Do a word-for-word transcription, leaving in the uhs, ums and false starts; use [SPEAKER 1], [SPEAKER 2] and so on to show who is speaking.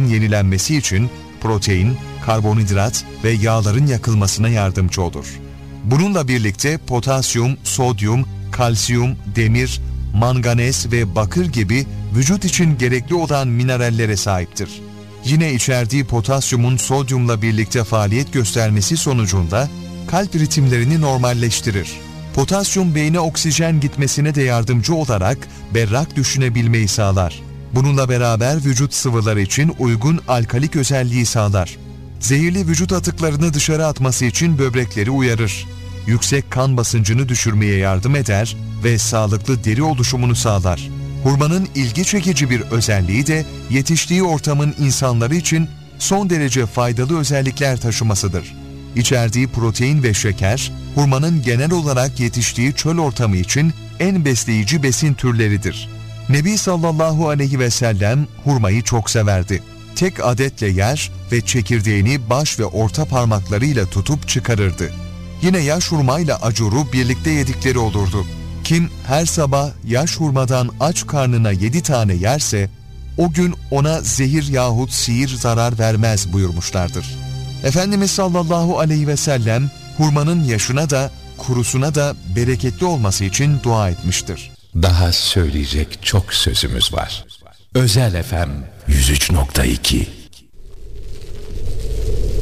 [SPEAKER 1] hücrelerin yenilenmesi için protein, karbonhidrat ve yağların yakılmasına yardımcı olur. Bununla birlikte potasyum, sodyum, kalsiyum, demir, manganez ve bakır gibi vücut için gerekli olan minerallere sahiptir. Yine içerdiği potasyumun sodyumla birlikte faaliyet göstermesi sonucunda kalp ritimlerini normalleştirir. Potasyum beyne oksijen gitmesine de yardımcı olarak berrak düşünebilmeyi sağlar. Bununla beraber vücut sıvıları için uygun alkalik özelliği sağlar. Zehirli vücut atıklarını dışarı atması için böbrekleri uyarır. Yüksek kan basıncını düşürmeye yardım eder ve sağlıklı deri oluşumunu sağlar. Hurmanın ilgi çekici bir özelliği de yetiştiği ortamın insanları için son derece faydalı özellikler taşımasıdır. İçerdiği protein ve şeker, hurmanın genel olarak yetiştiği çöl ortamı için en besleyici besin türleridir. Nebi sallallahu aleyhi ve sellem hurmayı çok severdi. Tek adetle yer ve çekirdeğini baş ve orta parmaklarıyla tutup çıkarırdı. Yine yaş hurmayla acuru birlikte yedikleri olurdu. Kim her sabah yaş hurmadan aç karnına yedi tane yerse, o gün ona zehir yahut sihir zarar vermez buyurmuşlardır. Efendimiz sallallahu aleyhi ve sellem hurmanın yaşına da kurusuna da bereketli olması için dua etmiştir.
[SPEAKER 2] Daha söyleyecek çok sözümüz var. Özel F M yüz üç nokta iki